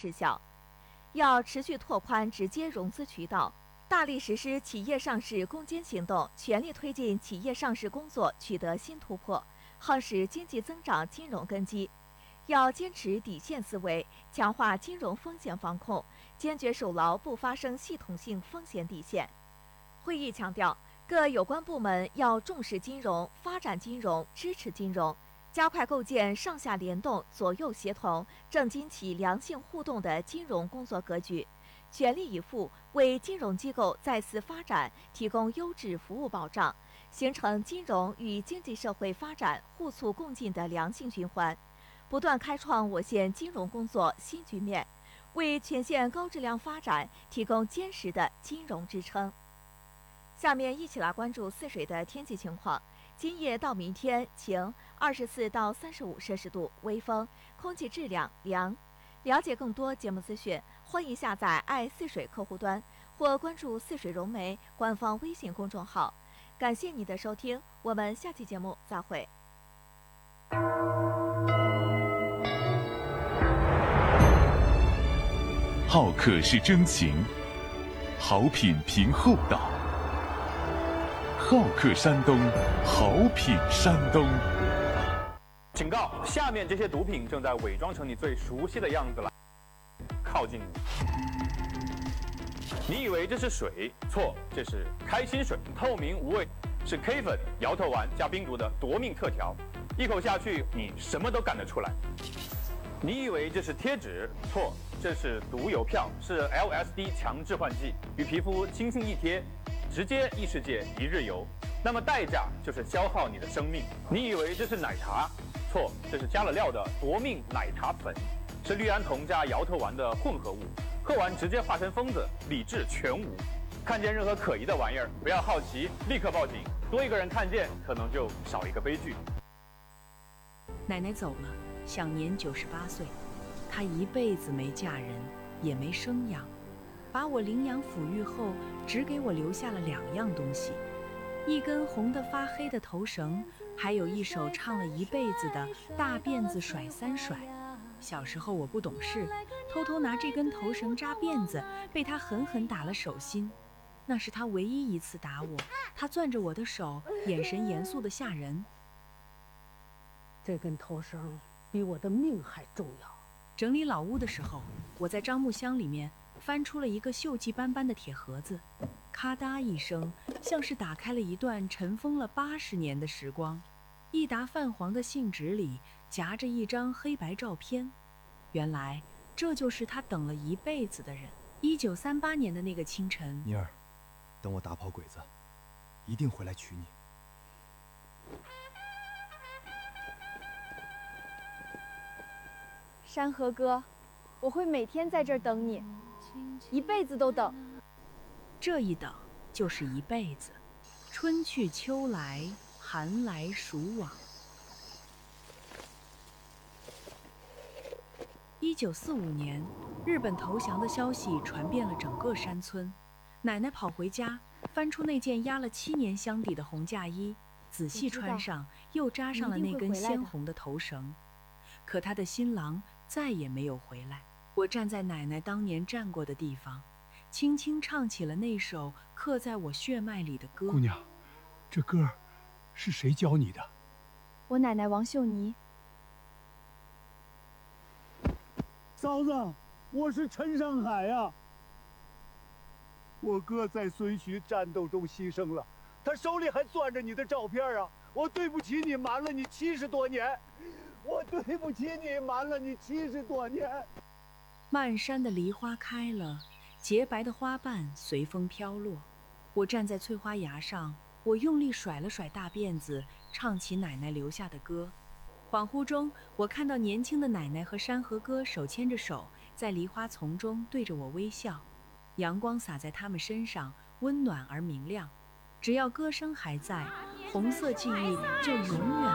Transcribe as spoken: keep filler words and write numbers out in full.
知晓。要持续拓宽直接融资渠道，大力实施企业上市攻坚行动，全力推进企业上市工作取得新突破，夯实经济增长金融根基。要坚持底线思维，强化金融风险防控，坚决守牢不发生系统性风险底线。会议强调，各有关部门要重视金融、发展金融、支持金融，加快构建上下联动、左右协同、政经企良性互动的金融工作格局，全力以赴为金融机构再次发展提供优质服务保障，形成金融与经济社会发展互促共进的良性循环，不断开创我县金融工作新局面，为全县高质量发展提供坚实的金融支撑。下面一起来关注泗水的天气情况。今夜到明天晴，二十四到三十五摄氏度，微风，空气质量良。了解更多节目资讯，欢迎下载爱泗水客户端或关注泗水融媒官方微信公众号。感谢你的收听，我们下期节目再会。 好客是真情，好品凭厚道。好客山东，好品山东。 警告：下面这些毒品正在伪装成你最熟悉的样子了，靠近你。你以为这是水？错，这是开心水，透明无味，是 K 粉、摇头丸加冰毒的夺命特调，一口下去你什么都干得出来。你以为这是贴纸？错，这是毒邮票，是 L S D 强制换剂，与皮肤轻轻一贴，直接异世界一日游。那么代价就是消耗你的生命。你以为这是奶茶？错，这是加了料的夺命奶茶粉，是氯胺酮加摇头丸的混合物，喝完直接化成疯子，理智全无。看见任何可疑的玩意儿，不要好奇，立刻报警。多一个人看见，可能就少一个悲剧。 奶奶走了，享年九十八岁。她一辈子没嫁人，也没生养，把我领养抚育后，只给我留下了两样东西：一根红得发黑的头绳，还有一首唱了一辈子的大辫子甩三甩。小时候我不懂事，偷偷拿这根头绳扎辫子，被他狠狠打了手心。那是他唯一一次打我，他攥着我的手，眼神严肃得吓人。 这根头绳比我的命还重要。 整理老屋的时候，我在樟木箱里面翻出了一个锈迹斑斑的铁盒子，咔嗒一声，像是打开了一段尘封了八十年的时光。一沓泛黄的信纸里夹着一张黑白照片，原来这就是他等了一辈子的人。一九三八年的那个清晨， 妮儿，等我打跑鬼子，一定回来娶你。 山河哥，我会每天在这儿等你，一辈子都等。 这一等就是一辈子，春去秋来，寒来暑往。一九四五年，日本投降的消息传遍了整个山村。奶奶跑回家，翻出那件压了七年箱底的红嫁衣，仔细穿上，又扎上了那根鲜红的头绳。可她的新郎再也没有回来。我站在奶奶当年站过的地方，轻轻唱起了那首刻在我血脉里的歌。 姑娘，这歌是谁教你的？ 我奶奶王秀妮。 嫂子，我是陈上海呀、啊。我哥在孙徐战斗中牺牲了，他手里还攥着你的照片啊！我对不起你，瞒了你七十多年。我对不起你，瞒了你七十多年。 漫山的梨花开了，洁白的花瓣随风飘落。我站在翠花崖上，我用力甩了甩大辫子，唱起奶奶留下的歌。恍惚中，我看到年轻的奶奶和山河哥手牵着手，在梨花丛中对着我微笑。阳光洒在他们身上，温暖而明亮。只要歌声还在，红色记忆就永远